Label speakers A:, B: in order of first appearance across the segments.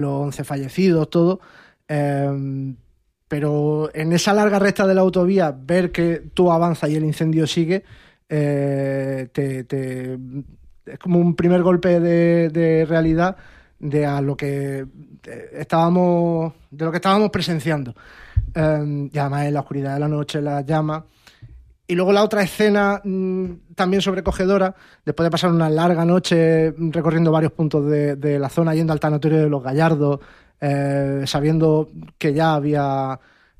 A: los 11 fallecidos, todo. Pero en esa larga recta de la autovía, ver que tú avanzas y el incendio sigue, es como un primer golpe de realidad de lo que estábamos presenciando. Y además en la oscuridad de la noche, las llamas. Y luego la otra escena también sobrecogedora, después de pasar una larga noche recorriendo varios puntos de la zona, yendo al tanatorio de Los Gallardos, sabiendo que ya había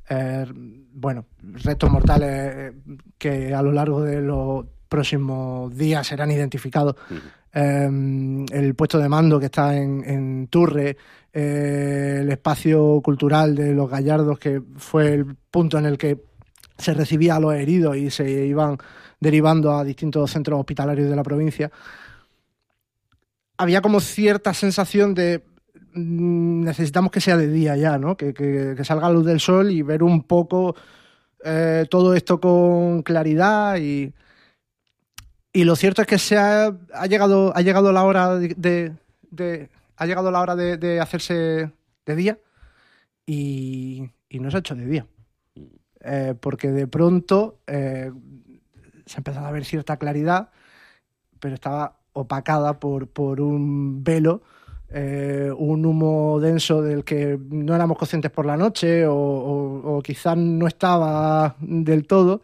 A: restos mortales que a lo largo de los próximos días serán identificados. El puesto de mando que está en Turre, el espacio cultural de Los Gallardos, que fue el punto en el que se recibía a los heridos y se iban derivando a distintos centros hospitalarios de la provincia. Había como cierta sensación de necesitamos que sea de día ya, ¿no? Que salga la luz del sol y ver un poco todo esto con claridad y lo cierto es que ha llegado la hora ha llegado la hora de hacerse de día y no se ha hecho de día. Porque de pronto se ha empezado a ver cierta claridad, pero estaba opacada por un velo, un humo denso del que no éramos conscientes por la noche o quizás no estaba del todo,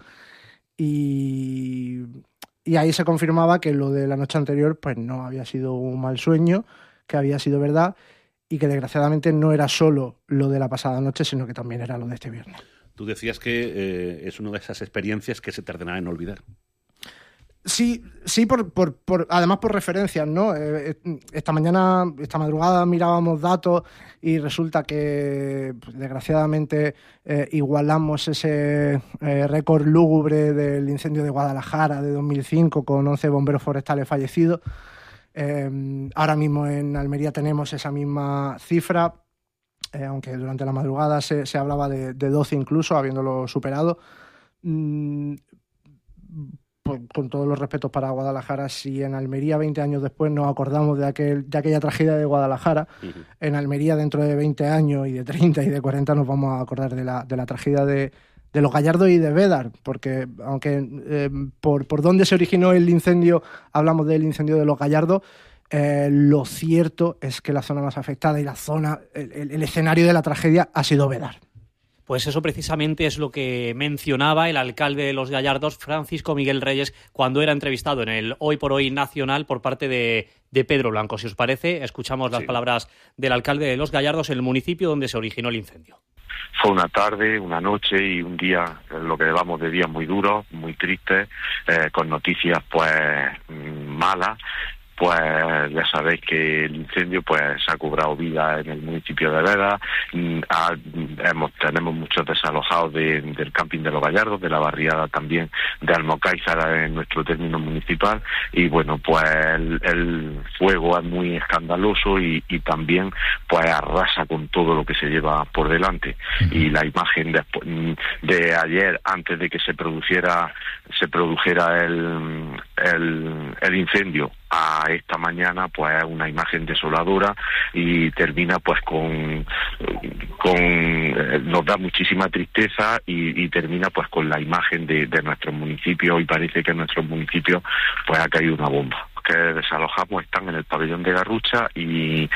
A: y ahí se confirmaba que lo de la noche anterior pues no había sido un mal sueño, que había sido verdad y que desgraciadamente no era solo lo de la pasada noche, sino que también era lo de este viernes.
B: Tú decías que es una de esas experiencias que se tardará en olvidar.
A: Sí, además por referencias, ¿no? Esta madrugada mirábamos datos y resulta que, pues, desgraciadamente, igualamos ese récord lúgubre del incendio de Guadalajara de 2005 con 11 bomberos forestales fallecidos. Ahora mismo en Almería tenemos esa misma cifra. Aunque durante la madrugada se hablaba de 12 incluso, habiéndolo superado. Con todos los respetos para Guadalajara, si en Almería 20 años después nos acordamos de aquella tragedia de Guadalajara, en Almería dentro de 20 años y de 30 y de 40 nos vamos a acordar de la tragedia de Los Gallardos y de Bédar, porque aunque por dónde se originó el incendio, hablamos del incendio de Los Gallardos, lo cierto es que la zona más afectada y la zona, el escenario de la tragedia ha sido Bédar.
C: Pues eso precisamente es lo que mencionaba el alcalde de Los Gallardos, Francisco Miguel Reyes, cuando era entrevistado en el Hoy por Hoy Nacional por parte de Pedro Blanco. Si os parece, escuchamos las palabras del alcalde de Los Gallardos, el municipio donde se originó el incendio.
D: Fue una tarde, una noche y un día, lo que llevamos de días muy duros, muy tristes, con noticias pues malas. Pues ya sabéis que el incendio pues ha cobrado vida en el municipio de Bédar. Tenemos muchos desalojados del camping de Los Gallardos, de la barriada también de Almocáizara en nuestro término municipal, y bueno, pues el fuego es muy escandaloso y también pues arrasa con todo lo que se lleva por delante. Y la imagen de ayer, antes de que se produjera el incendio, a esta mañana pues es una imagen desoladora y termina pues nos da muchísima tristeza y termina pues con la imagen de nuestro municipio, y parece que en nuestro municipio pues ha caído una bomba. Que desalojamos están en el pabellón de Garrucha y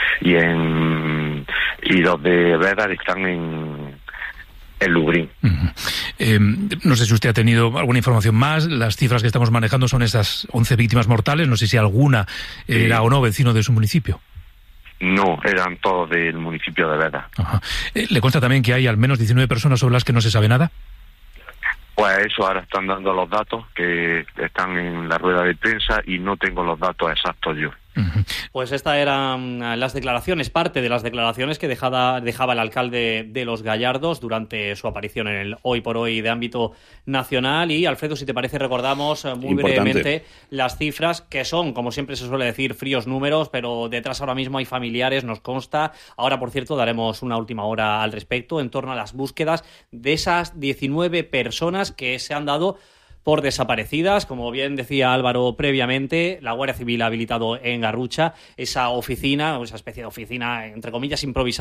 D: los de Bédar están en Lubrín.
E: No sé si usted ha tenido alguna información más. Las cifras que estamos manejando son esas 11 víctimas mortales. No sé si alguna era o no vecino de su municipio.
D: No, eran todos del municipio de Bédar.
E: ¿Le consta también que hay al menos 19 personas sobre las que no se sabe nada?
D: Pues eso, ahora están dando los datos que están en la rueda de prensa y no tengo los datos exactos yo.
C: Pues estas eran las declaraciones, parte de las declaraciones que dejaba el alcalde de Los Gallardos durante su aparición en el Hoy por Hoy de ámbito nacional. Y Alfredo, si te parece, recordamos muy brevemente las cifras, que son, como siempre se suele decir, fríos números, pero detrás ahora mismo hay familiares, nos consta. Ahora, por cierto, daremos una última hora al respecto en torno a las búsquedas de esas 19 personas que se han dado por desaparecidas. Como bien decía Álvaro previamente, la Guardia Civil ha habilitado en Garrucha esa oficina, o esa especie de oficina, entre comillas, improvisada,